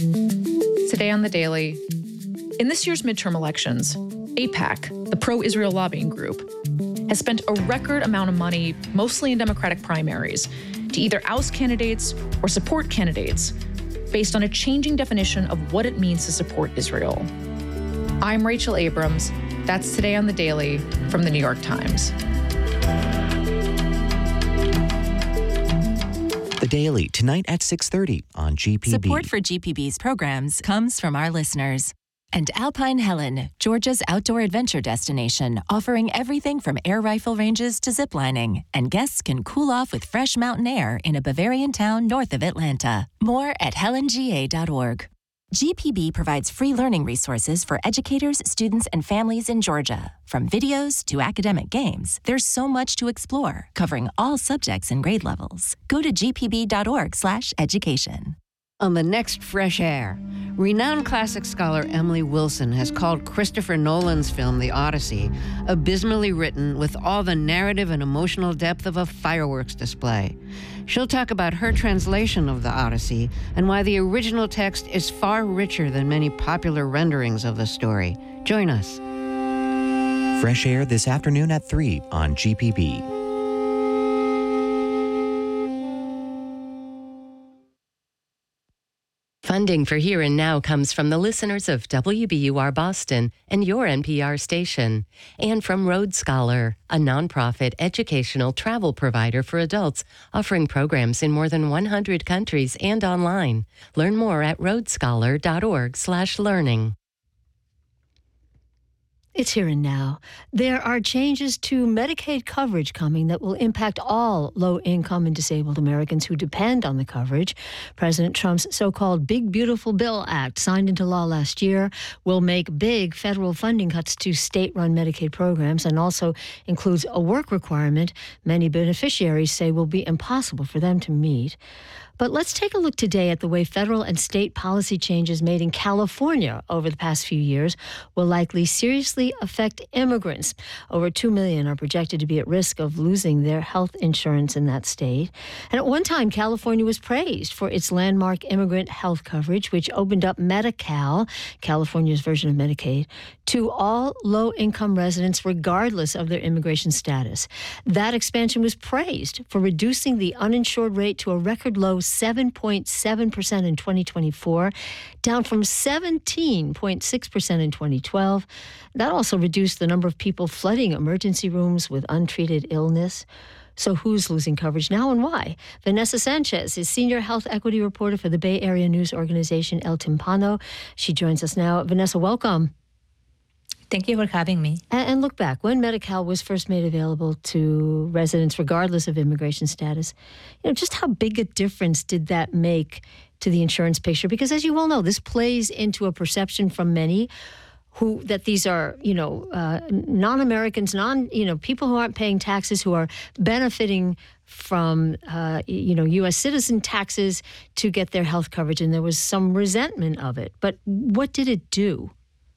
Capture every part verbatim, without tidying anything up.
Today on The Daily, in this year's midterm elections, AIPAC, the pro-Israel lobbying group, has spent a record amount of money, mostly in Democratic primaries, to either oust candidates or support candidates based on a changing definition of what it means to support Israel. I'm Rachel Abrams. That's Today on The Daily from The New York Times. The Daily, tonight at six thirty on G P B. Support for G P B's programs comes from our listeners. And Alpine Helen, Georgia's outdoor adventure destination, offering everything from air rifle ranges to ziplining. And guests can cool off with fresh mountain air in a Bavarian town north of Atlanta. More at helen g a dot org. G P B provides free learning resources for educators, students, and families in Georgia. From videos to academic games, there's so much to explore, covering all subjects and grade levels. Go to g p b dot org slash education. On the next Fresh Air, renowned classic scholar Emily Wilson has called Christopher Nolan's film The Odyssey abysmally written with all the narrative and emotional depth of a fireworks display. She'll talk about her translation of The Odyssey and why the original text is far richer than many popular renderings of the story. Join us. Fresh Air this afternoon at three on G P B. Funding for Here and Now comes from the listeners of W B U R Boston and your N P R station, and from Road Scholar, a nonprofit educational travel provider for adults offering programs in more than one hundred countries and online. Learn more at road scholar dot org slash learning. It's Here and Now. There are changes to Medicaid coverage coming that will impact all low-income and disabled Americans who depend on the coverage. President Trump's so-called Big Beautiful Bill Act, signed into law last year, will make big federal funding cuts to state-run Medicaid programs and also includes a work requirement many beneficiaries say will be impossible for them to meet. But let's take a look today at the way federal and state policy changes made in California over the past few years will likely seriously affect immigrants. Over two million are projected to be at risk of losing their health insurance in that state. And at one time, California was praised for its landmark immigrant health coverage, which opened up Medi-Cal, California's version of Medicaid, to all low-income residents regardless of their immigration status. That expansion was praised for reducing the uninsured rate to a record low seven point seven percent in twenty twenty-four, down from seventeen point six percent in twenty twelve. That also reduced the number of people flooding emergency rooms with untreated illness. So who's losing coverage now and why? Vanessa Sanchez is Senior Health Equity Reporter for the Bay Area news organization El Timpano. She joins us now. Vanessa, welcome. Thank you for having me. And, and look back, when Medi-Cal was first made available to residents regardless of immigration status, you know, just how big a difference did that make to the insurance picture? Because as you well know, this plays into a perception from many who that these are, you know, uh, non-Americans, non, you know, people who aren't paying taxes, who are benefiting from, uh, you know, U S citizen taxes to get their health coverage. And there was some resentment of it. But what did it do?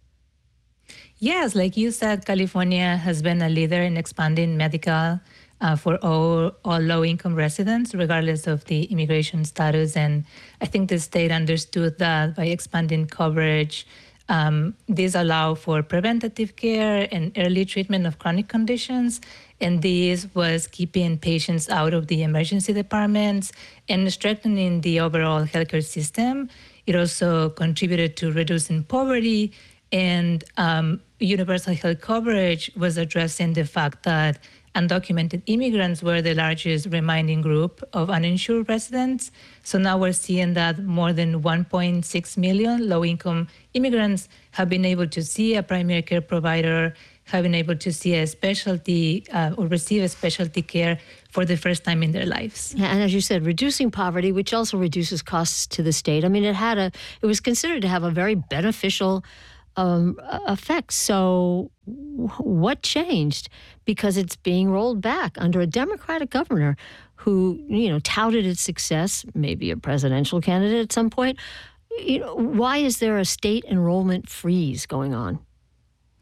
Yes, like you said, California has been a leader in expanding Medi-Cal uh, for all, all low-income residents, regardless of the immigration status. And I think the state understood that by expanding coverage, um, these allow for preventative care and early treatment of chronic conditions. And this was keeping patients out of the emergency departments and strengthening the overall healthcare system. It also contributed to reducing poverty. And um, universal health coverage was addressing the fact that undocumented immigrants were the largest remaining group of uninsured residents. So now we're seeing that more than one point six million low-income immigrants have been able to see a primary care provider, have been able to see a specialty uh, or receive a specialty care for the first time in their lives. Yeah, and as you said, reducing poverty, which also reduces costs to the state. I mean, it had a, it was considered to have a very beneficial Um, effects. So what changed? Because it's being rolled back under a Democratic governor who, you know, touted its success, maybe a presidential candidate at some point. You know, why is there a state enrollment freeze going on?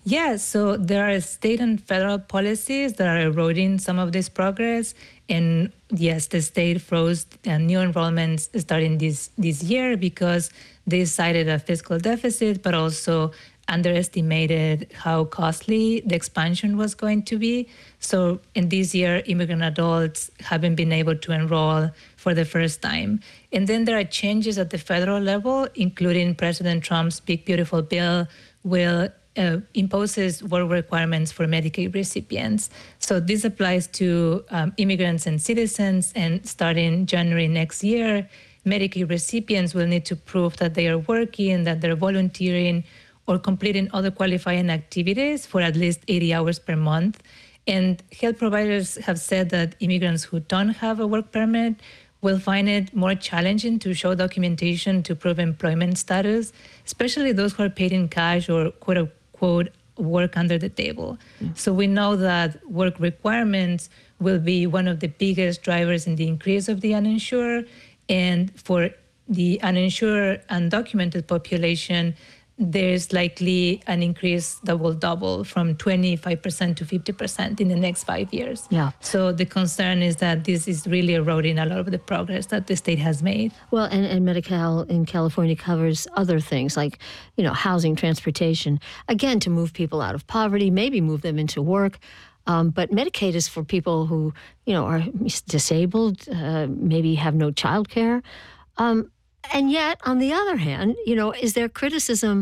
Yes, so there are state and federal policies that are eroding some of this progress. And yes, the state froze uh, new enrollments starting this, this year because they cited a fiscal deficit, but also underestimated how costly the expansion was going to be. So in this year, immigrant adults haven't been able to enroll for the first time. And then there are changes at the federal level, including President Trump's Big Beautiful Bill will uh, imposes work requirements for Medicaid recipients. So this applies to um, immigrants and citizens, and starting January next year, Medicaid recipients will need to prove that they are working, that they're volunteering, or completing other qualifying activities for at least eighty hours per month. And health providers have said that immigrants who don't have a work permit will find it more challenging to show documentation to prove employment status, especially those who are paid in cash or quote unquote work under the table. Mm. So we know that work requirements will be one of the biggest drivers in the increase of the uninsured. And for the uninsured, undocumented population, there's likely an increase that will double from twenty-five percent to fifty percent in the next five years. Yeah. So the concern is that this is really eroding a lot of the progress that the state has made. Well, and, and Medi-Cal in California covers other things like, you know, housing, transportation, again, to move people out of poverty, maybe move them into work. Um, but Medicaid is for people who, you know, are disabled, uh, maybe have no child care. Um, And yet, on the other hand, you know, is there criticism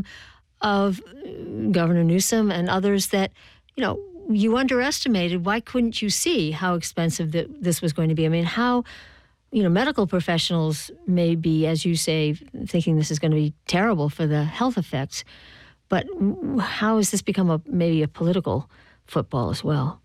of Governor Newsom and others that, you know, you underestimated? Why couldn't you see how expensive that this was going to be? I mean, how, you know, medical professionals may be, as you say, thinking this is going to be terrible for the health effects, but how has this become a maybe a political football as well?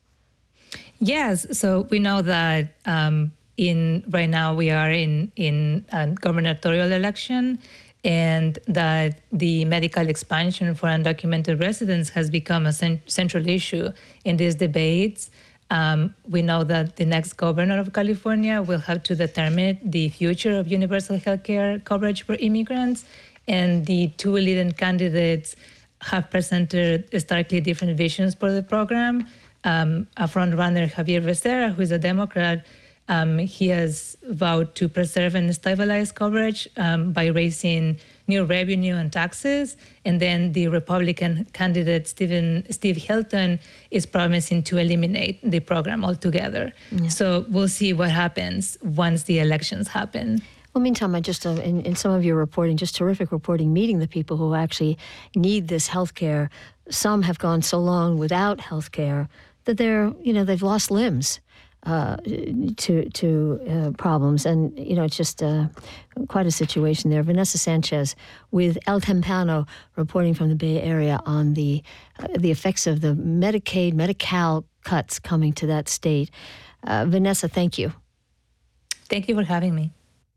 Yes. So we know that um, in right now we are in in a gubernatorial election, and that the medical expansion for undocumented residents has become a cent- central issue in these debates. Um, we know that the next governor of California will have to determine the future of universal health care coverage for immigrants, and the two leading candidates have presented starkly different visions for the program. Um, a frontrunner, Javier Becerra, who is a Democrat, um, he has vowed to preserve and stabilize coverage um, by raising new revenue and taxes. And then the Republican candidate, Stephen, Steve Hilton, is promising to eliminate the program altogether. Yeah. So we'll see what happens once the elections happen. Well, meantime, I just, uh, in, in some of your reporting, just terrific reporting, meeting the people who actually need this health care. Some have gone so long without health care that they're, you know, they've lost limbs uh, to to uh, problems. And, you know, it's just uh, quite a situation there. Vanessa Sanchez with El Tempano reporting from the Bay Area on the uh, the effects of the Medicaid, Medi-Cal cuts coming to that state. Uh, Vanessa, thank you. Thank you for having me.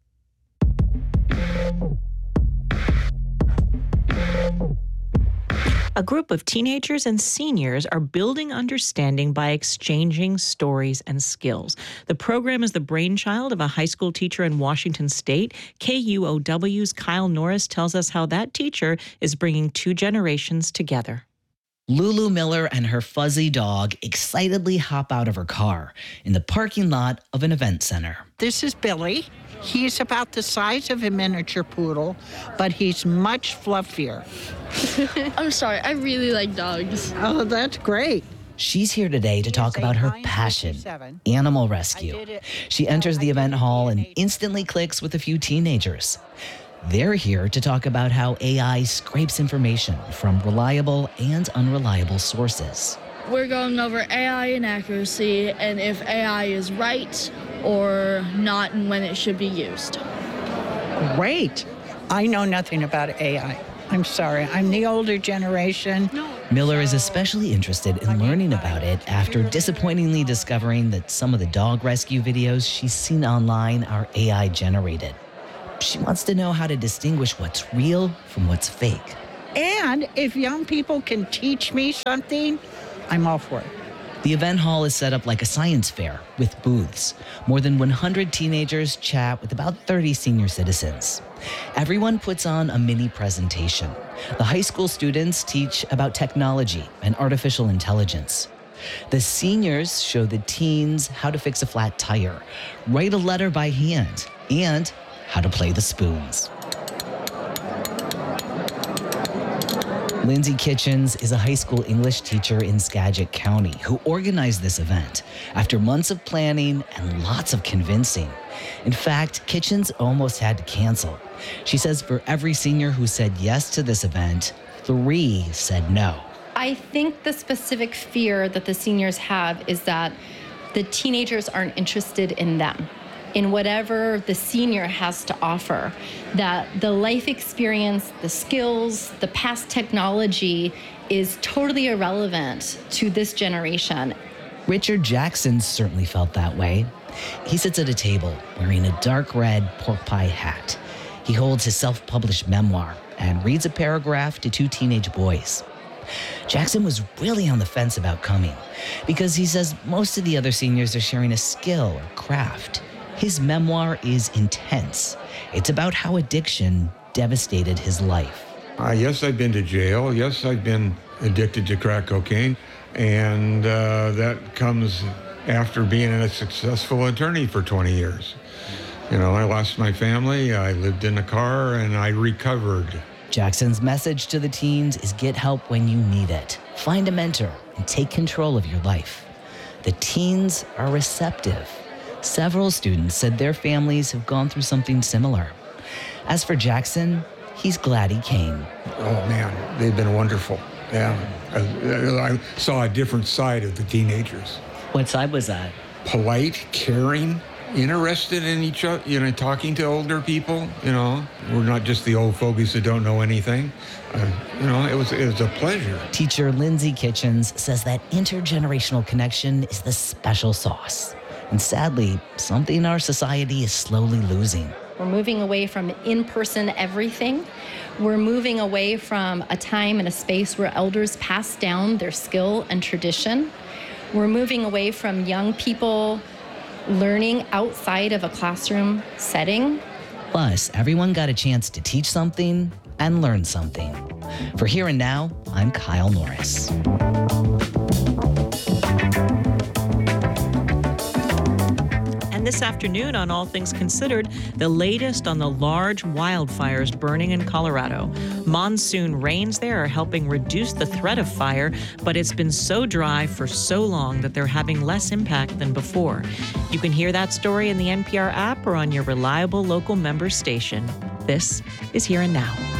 A group of teenagers and seniors are building understanding by exchanging stories and skills. The program is the brainchild of a high school teacher in Washington State. K U O W's Kyle Norris tells us how that teacher is bringing two generations together. Lulu Miller and her fuzzy dog excitedly hop out of her car in the parking lot of an event center. This is Billy. He's about the size of a miniature poodle, but he's much fluffier. I'm sorry, I really like dogs. Oh, that's great. She's here today to talk about her passion, animal rescue. She enters the event hall and instantly clicks with a few teenagers. They're here to talk about how A I scrapes information from reliable and unreliable sources. We're going over A I inaccuracy and if A I is right or not and when it should be used. Great. I know nothing about A I. I'm sorry. I'm the older generation. Miller is especially interested in learning about it after disappointingly discovering that some of the dog rescue videos she's seen online are A I generated. She wants to know how to distinguish what's real from what's fake. And if young people can teach me something, I'm all for it. The event hall is set up like a science fair with booths. More than one hundred teenagers chat with about thirty senior citizens. Everyone puts on a mini presentation. The high school students teach about technology and artificial intelligence. The seniors show the teens how to fix a flat tire, write a letter by hand, and how to play the spoons. Lindsay Kitchens is a high school English teacher in Skagit County who organized this event after months of planning and lots of convincing. In fact, Kitchens almost had to cancel. She says for every senior who said yes to this event, three said no. I think the specific fear that the seniors have is that the teenagers aren't interested in them, in whatever the senior has to offer, that the life experience, the skills, the past technology is totally irrelevant to this generation. Richard Jackson certainly felt that way. He sits at a table wearing a dark red pork pie hat. He holds his self-published memoir and reads a paragraph to two teenage boys. Jackson was really on the fence about coming because he says most of the other seniors are sharing a skill or craft. His memoir is intense. It's about how addiction devastated his life. Uh, yes, I've been to jail. Yes, I've been addicted to crack cocaine. And uh, that comes after being a successful attorney for twenty years. You know, I lost my family, I lived in a car, and I recovered. Jackson's message to the teens is get help when you need it. Find a mentor and take control of your life. The teens are receptive. Several students said their families have gone through something similar. As for Jackson, he's glad he came. Oh man, they've been wonderful. Yeah, I, I saw a different side of the teenagers. What side was that? Polite, caring, interested in each other, you know, talking to older people, you know. We're not just the old fogies that don't know anything. Uh, you know, it was, it was a pleasure. Teacher Lindsay Kitchens says that intergenerational connection is the special sauce. And sadly, something our society is slowly losing. We're moving away from in-person everything. We're moving away from a time and a space where elders pass down their skill and tradition. We're moving away from young people learning outside of a classroom setting. Plus, everyone got a chance to teach something and learn something. For Here and Now, I'm Kyle Norris. And this afternoon on All Things Considered, the latest on the large wildfires burning in Colorado. Monsoon rains there are helping reduce the threat of fire, but it's been so dry for so long that they're having less impact than before. You can hear that story in the N P R app or on your reliable local member station. This is Here and Now.